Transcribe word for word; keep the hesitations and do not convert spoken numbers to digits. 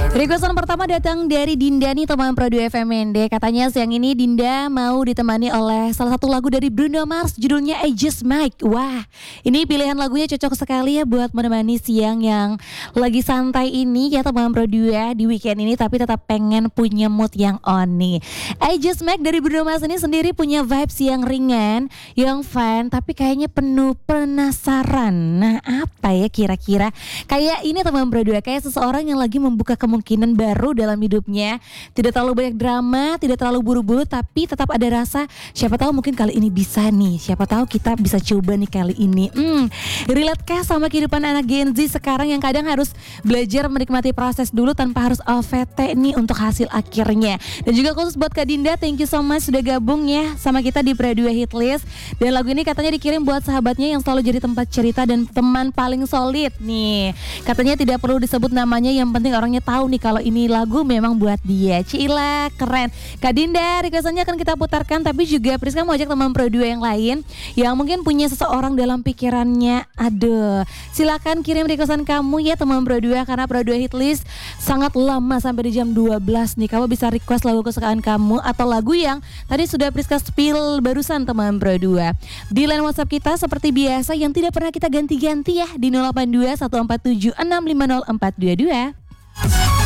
Requestan pertama datang dari Dinda nih teman Pro dua F M N D. Katanya siang ini Dinda mau ditemani oleh salah satu lagu dari Bruno Mars, judulnya I Just Might. Wah, ini pilihan lagunya cocok sekali ya buat menemani siang yang lagi santai ini ya teman Pro dua di weekend ini, tapi tetap pengen punya mood yang on nih. I Just Might dari Bruno Mars ini sendiri punya vibes yang ringan, yang fun, tapi kayaknya penuh penasaran. Nah, apa ya kira-kira? Kayak ini teman Pro dua, kayak seseorang yang lagi membuka kemungkinan kemungkinan baru dalam hidupnya. Tidak terlalu banyak drama, tidak terlalu buru-buru, tapi tetap ada rasa siapa tahu mungkin kali ini bisa nih, siapa tahu kita bisa coba nih kali ini. Hmm, relate kah sama kehidupan anak Gen Z sekarang yang kadang harus belajar menikmati proses dulu tanpa harus O V T nih untuk hasil akhirnya. Dan juga khusus buat Kak Dinda, thank you so much sudah gabung ya sama kita di Pro dua Hitlist. Dan lagu ini katanya dikirim buat sahabatnya yang selalu jadi tempat cerita dan teman paling solid nih. Katanya tidak perlu disebut namanya, yang penting orangnya tahu nih kalau ini lagu memang buat dia. Cila, keren. Kak Dinda, requestannya akan kita putarkan, tapi juga Priska mau ajak teman Pro dua yang lain yang mungkin punya seseorang dalam pikirannya. Aduh, silakan kirim requestan kamu ya teman Pro dua, karena Pro dua Hitlist sangat lama sampai di jam dua belas nih. Kamu bisa request lagu kesukaan kamu atau lagu yang tadi sudah Priska spill barusan teman Pro dua. Di line WhatsApp kita seperti biasa yang tidak pernah kita ganti-ganti ya, di nol delapan dua satu empat tujuh enam lima nol empat dua dua.